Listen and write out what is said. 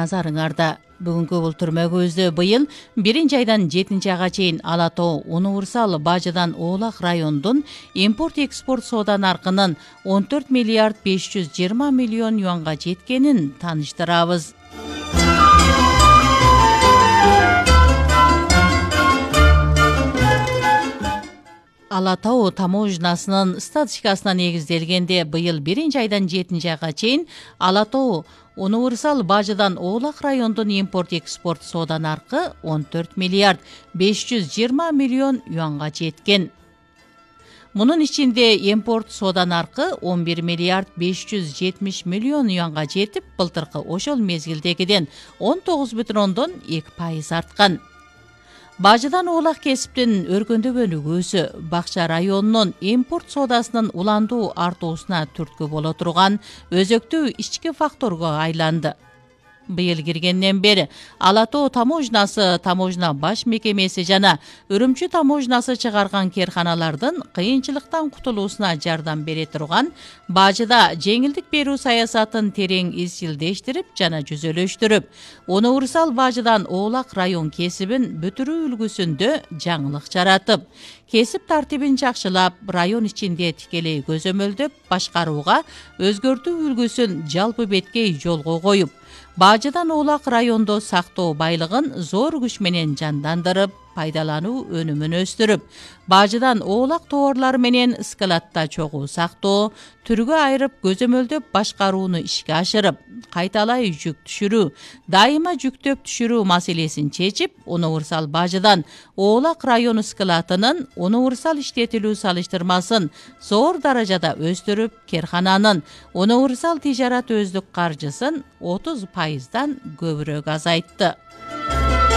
назарыңарда. Бүгүнкү бултурмөгүбүздө быйыл 1-айдан 7-айга чейин Ала Тоо универсал бажыдан Оолак райондун импорт-экспорт соода наркынын 14 миллиард 520 миллион юанга жеткенин тааныштырабыз. Ала Тоо таможнасынын статистикасына негизделгенде быйыл 1-айдан 7-айга чейин Ала Тоо универсал бажыдан Оолак райондун импорт-экспорт соода наркы 14 миллиард 520 миллион юанга жеткен. Мунун ичинде импорт соода наркы 11 миллиард 570 миллион юанга жетип, былтыркы ошол мезгилдегиден 19,2% арткан. Бажыдан Оолак кесиптин өркүндөбөнүгүүсү Бакча районунун импорт соодасынын уландуу артуусуна түрткү боло турган өзөктүү ички факторго айланды. Быйыл киргенден бери Ала Тоо таможнасы, таможна баш мекемеси жана Үрүмчү таможнасы чыгарган керканалардын кыйынчылыктан кутулуусуна жардам бере турган бажыда жеңилдик берүү саясатын терең изчилдештирип жана жүзөлөштүрүп, универсал бажыдан Оолак район кесибин бүтүрүү үлгүсүндө жаңылык жаратып, кесип тартибин жакшылап, район ичинде тикелей көзөмөлдөп башкарууга өзгөртүү үлгүсүн жалпы беткей жолго коюп, бажыдан Оолак райондо сактоо байлыгын зор күч менен жандандырып, пайдалануу өнүмүн өстүрүп, бажыдан Оолак товарлары менен складта чогуу сактоо, түргө айырып көзөмөлдөп башкарууну ишке ашырып, кайталай жүк түшүрүү, дайыма жүктөп түшүрүү маселесин чечип, универсал бажыдан Оолак району складынын универсал иштетилүү салыштырмасын зор даражада өстүрүп, керкананын универсал тижарат өздүк каржысын 30%дан көбүрөөк азайтты.